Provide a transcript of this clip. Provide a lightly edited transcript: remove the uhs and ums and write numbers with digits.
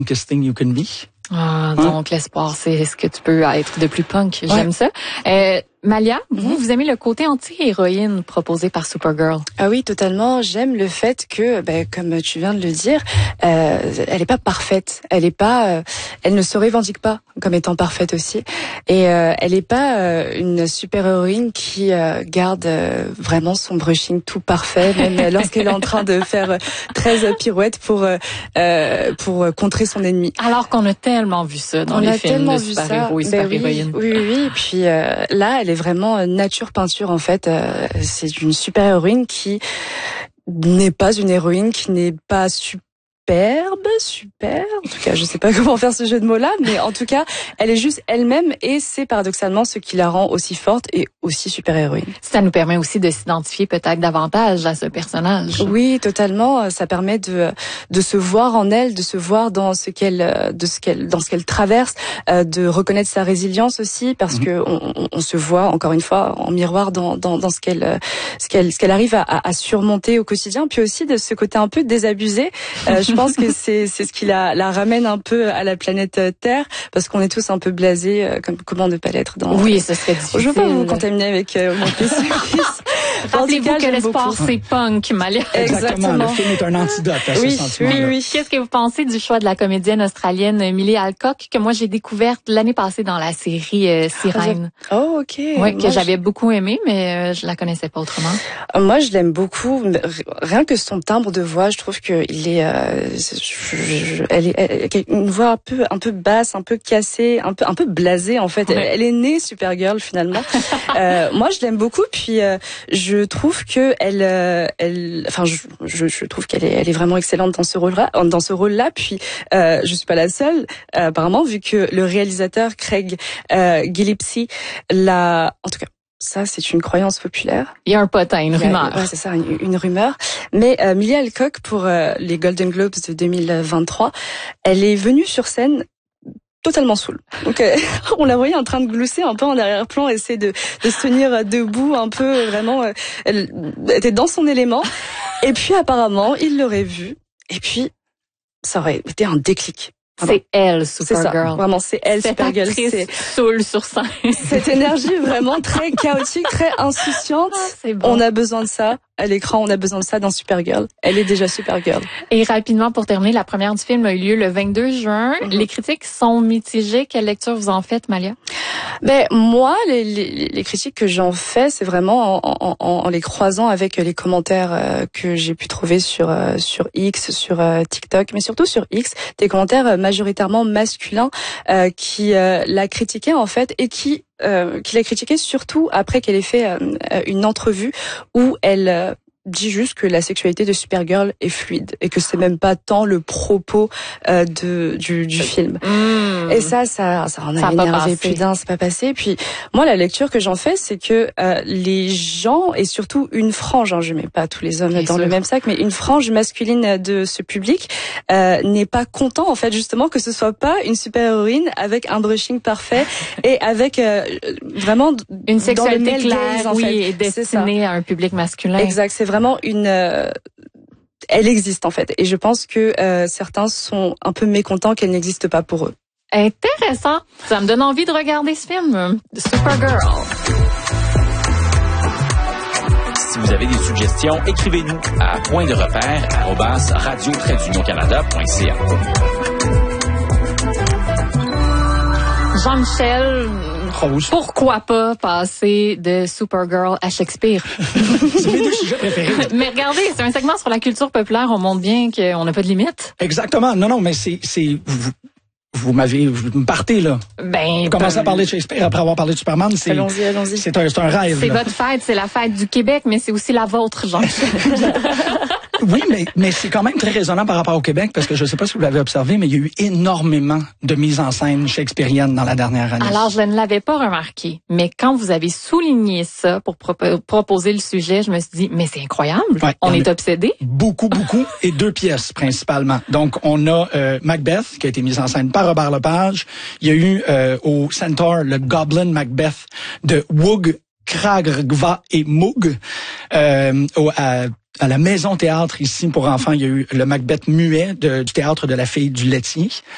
punkest thing you can be. Ah, donc l'espoir, c'est ce que tu peux être de plus punk. J'aime ça. Malia, vous aimez le côté anti-héroïne proposé par Supergirl? Ah oui, totalement. J'aime le fait que, comme tu viens de le dire, elle est pas parfaite. Elle ne se revendique pas comme étant parfaite aussi. Et elle est pas une super-héroïne qui garde vraiment son brushing tout parfait, même lorsqu'elle est en train de faire 13 pirouettes pour contrer son ennemi. Alors qu'on a tellement vu ça dans les films de super-héros et super-héroïnes. Oui. Puis là, elle est vraiment nature peinture en fait. C'est une super-héroïne qui n'est pas une héroïne, qui n'est pas super. En tout cas, je sais pas comment faire ce jeu de mots-là, mais en tout cas, elle est juste elle-même et c'est paradoxalement ce qui la rend aussi forte et aussi super-héroïne. Ça nous permet aussi de s'identifier peut-être davantage à ce personnage. Oui, totalement. Ça permet de se voir en elle, de se voir dans ce qu'elle traverse, de reconnaître sa résilience aussi, parce que on se voit encore une fois en miroir dans ce qu'elle arrive à surmonter au quotidien, puis aussi de ce côté un peu désabusé. Je pense que c'est ce qui la ramène un peu à la planète Terre, parce qu'on est tous un peu blasés, comment ne pas l'être dans... Oui, ce serait difficile. Je veux pas vous contaminer avec mon pessimiste. Rappelez-vous que l'espoir, c'est punk, Malia. Exactement. Le film est un antidote à ce sentiment-là. Oui. Qu'est-ce que vous pensez du choix de la comédienne australienne Millie Alcock, que moi j'ai découverte l'année passée dans la série Sirène? Oh, ok. Oui, que j'avais beaucoup aimé, mais je la connaissais pas autrement. Moi, je l'aime beaucoup. Rien que son timbre de voix, je trouve qu'il est... elle a une voix un peu basse, un peu cassée, un peu blasée en fait. Ouais. Elle est née Supergirl finalement. Moi, je l'aime beaucoup. Puis je trouve que je trouve qu'elle est vraiment excellente dans ce rôle-là. Puis je suis pas la seule apparemment, vu que le réalisateur Craig Gillespie en tout cas. Ça, c'est une croyance populaire. Il y a un potin, une rumeur. Ouais, c'est ça, une rumeur. Mais Millie Alcock, pour les Golden Globes de 2023, elle est venue sur scène totalement saoule. Donc on la voyait en train de glousser un peu en arrière-plan, essayer de se tenir debout un peu, vraiment. Elle était dans son élément. Et puis apparemment, il l'aurait vue. Et puis, ça aurait été un déclic. C'est elle, Supergirl. C'est ça, vraiment, c'est elle, Supergirl. C'est saoule sur scène. Cette énergie vraiment très chaotique, très insouciante. C'est bon. On a besoin de ça. À l'écran, on a besoin de ça dans Supergirl. Elle est déjà Supergirl. Et rapidement, pour terminer, la première du film a eu lieu le 22 juin. Les critiques sont mitigées. Quelle lecture vous en faites, Malia? Moi, les critiques que j'en fais, c'est vraiment en les croisant avec les commentaires que j'ai pu trouver sur X, sur TikTok, mais surtout sur X, des commentaires majoritairement masculins qui l'a critiqué en fait et qui l'a critiqué surtout après qu'elle ait fait une entrevue où elle dit juste que la sexualité de Supergirl est fluide et que c'est même pas tant le propos du film. Et ça en a énervé plus d'un, c'est pas passé. Puis moi, la lecture que j'en fais, c'est que les gens et surtout une frange, je mets pas tous les hommes dans le même sac, mais une frange masculine de ce public n'est pas content en fait justement que ce soit pas une super-héroïne avec un brushing parfait et avec vraiment une sexualité claire, en fait. et destinée à un public masculin. Exact, c'est vraiment elle existe en fait et je pense que certains sont un peu mécontents qu'elle n'existe pas pour eux. Intéressant. Ça me donne envie de regarder ce film, Supergirl. Si vous avez des suggestions, écrivez-nous à pointderepère@radio-canada.ca. Jean-Michel, pourquoi pas passer de Supergirl à Shakespeare? C'est mes deux sujets préférés. Mais regardez, c'est un segment sur la culture populaire. On montre bien qu'on n'a pas de limite. Exactement. Non, mais c'est vous me partez, là. Vous commencez à parler de Shakespeare après avoir parlé de Superman. Allons-y. C'est un rêve. C'est votre fête, c'est la fête du Québec, mais c'est aussi la vôtre, Jean-Michel. Oui, mais c'est quand même très raisonnant par rapport au Québec, parce que je ne sais pas si vous l'avez observé, mais il y a eu énormément de mises en scène shakespeariennes dans la dernière année. Alors, je ne l'avais pas remarqué, mais quand vous avez souligné ça pour proposer le sujet, je me suis dit, mais c'est incroyable, ouais, on est obsédés. Beaucoup, et 2 pièces principalement. Donc, on a Macbeth, qui a été mise en scène par Robert Lepage. Il y a eu au Centaur le Goblin Macbeth de Woog, Kraggva et Moog. À la Maison Théâtre ici pour enfants, il y a eu le Macbeth muet du théâtre de la Fille du laitier.